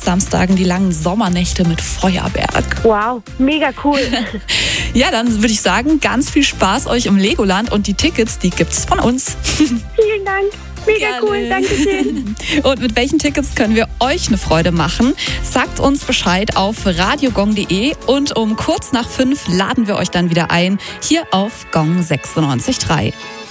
Samstagen die langen Sommernächte mit Feuerwerk. Wow, mega cool. Ja, dann würde ich sagen, ganz viel Spaß euch im Legoland und die Tickets, die gibt's von uns. Vielen Dank. Mega cool, danke schön. Und mit welchen Tickets können wir euch eine Freude machen? Sagt uns Bescheid auf radiogong.de und um kurz nach 5 laden wir euch dann wieder ein, hier auf Gong 96.3.